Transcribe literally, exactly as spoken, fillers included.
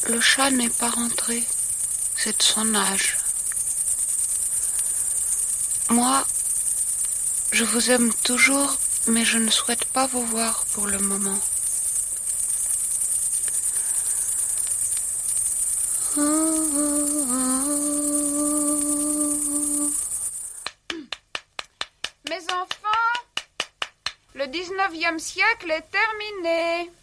Le chat n'est pas rentré. C'est de son âge. Moi, je vous aime toujours, mais je ne souhaite pas vous voir pour le moment. Mes enfants, le dix-neuvième siècle est terminé.